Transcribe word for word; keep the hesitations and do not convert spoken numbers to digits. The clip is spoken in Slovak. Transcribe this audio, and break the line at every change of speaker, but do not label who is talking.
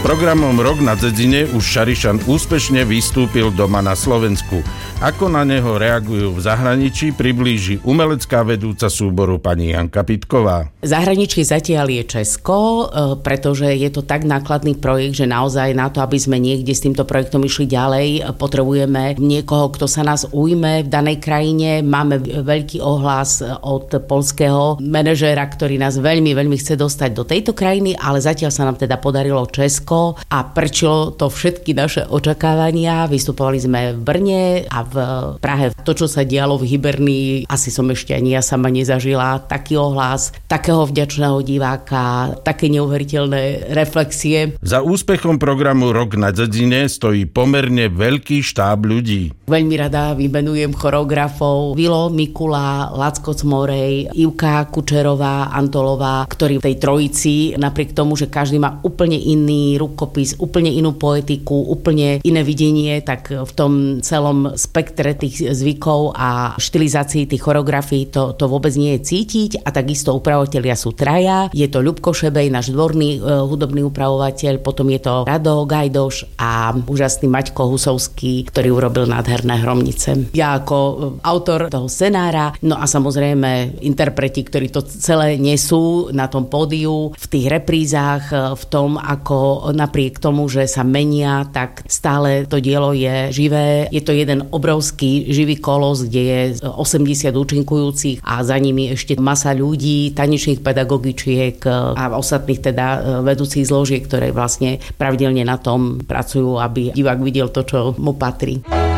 programom Rok na dedine už Šarišan úspešne vystúpil doma na Slovensku. Ako na neho reagujú v zahraničí, priblíži umelecká vedúca súboru pani Janka Pitková.
Zahraničí zatiaľ je Česko, pretože je to tak nákladný projekt, že naozaj na to, aby sme niekde s týmto projektom išli ďalej, potrebujeme niekoho, kto sa nás ujme v danej krajine. Máme veľký ohlas od poľského manažéra, ktorý nás veľmi, veľmi chce dostať do tejto krajiny, ale zatiaľ sa nám teda podarilo Česko a prčilo to všetky naše očakávania. Vystupovali sme v Brne a v Prahe. To, čo sa dialo v Hybernii, asi som ešte ani ja sama nezažila. Taký ohlas, takého vďačného diváka, také neuveriteľné reflexie.
Za úspechom programu Rok na dedine stojí pomerne veľký štáb ľudí.
Veľmi rada vymenujem choreografov Vilo Mikula, Lacko Cmorej, Ivka Kučerová, Antolová, ktorí v tej trojici, napriek tomu, že každý má úplne iný rukopis, úplne inú poetiku, úplne iné videnie, tak v tom celom spektre tých zvykov a štilizácií tých choreografií to, to vôbec nie je cítiť a takisto upravovateľia sú traja. Je to Ľubko Šebej, náš dvorný uh, hudobný upravovateľ, potom je to Rado Gajdoš a úžasný Maťko Husovský, ktorý urobil nádherné Hromnice. Ja ako uh, autor toho scenára, no a samozrejme interpreti, ktorí to celé nesú na tom pódiu, v tých reprízach, uh, v tom, ako napriek tomu, že sa menia, tak stále to dielo je živé. Je to jeden obrovský živý kolos, kde je osemdesiat účinkujúcich a za nimi ešte masa ľudí, tanečných pedagogičiek a ostatných teda vedúcich zložiek, ktoré vlastne pravidelne na tom pracujú, aby divák videl to, čo mu patrí.